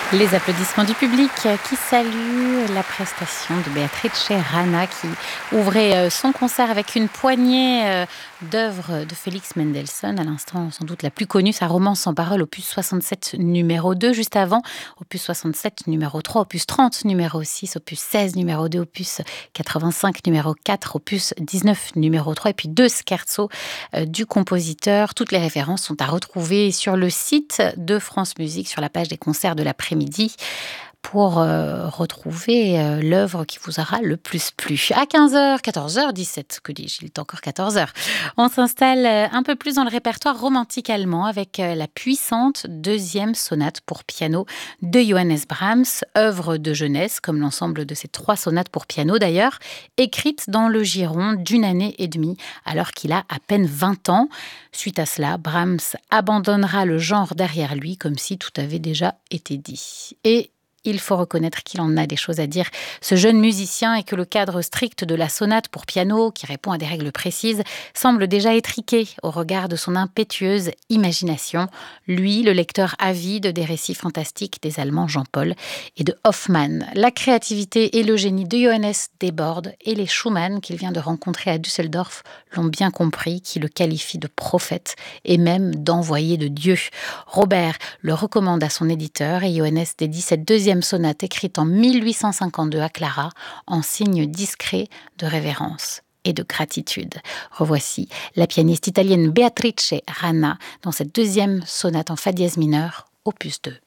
Les applaudissements du public qui saluent la prestation de Beatrice Rana qui ouvrait son concert avec une poignée d'œuvres de Félix Mendelssohn, à l'instant sans doute la plus connue, sa romance sans parole, opus 67 numéro 2, juste avant, opus 67 numéro 3, opus 30 numéro 6, opus 16 numéro 2, opus 85 numéro 4, opus 19 numéro 3, et puis 2 scherzos du compositeur. Toutes les références sont à retrouver sur le site de France Musique, sur la page des concerts de l'après-midi, pour retrouver l'œuvre qui vous aura le plus plu. À 15h, 14h17, que dis-je, il est encore 14h. On s'installe un peu plus dans le répertoire romantique allemand avec la puissante deuxième sonate pour piano de Johannes Brahms, œuvre de jeunesse, comme l'ensemble de ces 3 sonates pour piano d'ailleurs, écrite dans le giron d'une année et demie, alors qu'il a à peine 20 ans. Suite à cela, Brahms abandonnera le genre derrière lui, comme si tout avait déjà été dit. Et il faut reconnaître qu'il en a des choses à dire, ce jeune musicien, et que le cadre strict de la sonate pour piano, qui répond à des règles précises, semble déjà étriqué au regard de son impétueuse imagination. Lui, le lecteur avide des récits fantastiques des Allemands Jean-Paul et de Hoffmann. La créativité et le génie de Johannes débordent, et les Schumann qu'il vient de rencontrer à Düsseldorf l'ont bien compris, qui le qualifient de prophète et même d'envoyé de Dieu. Robert le recommande à son éditeur, et Johannes dédie cette deuxième sonate écrite en 1852 à Clara en signe discret de révérence et de gratitude. Revoici la pianiste italienne Beatrice Rana dans cette deuxième sonate en fa dièse mineur, opus 2.